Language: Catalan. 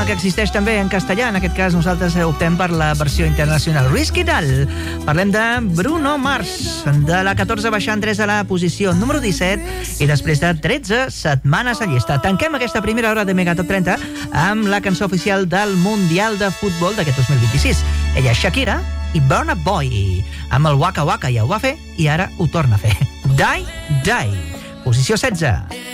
que existeix també en castellà. En aquest cas nosaltres optem per la versió internacional. Risky Tal. Parlem de Bruno Mars, de la 14 baixant 3 a la posició número 17 i després de 13 setmanes a llista. Tanquem aquesta primera hora de Megatop 30 amb la cançó oficial del Mundial de Futbol d'aquest 2026. Ella és Shakira i Burna Boy. Amb el Waka Waka ja ho va fer i ara ho torna a fer. Die, Die. Posició 16.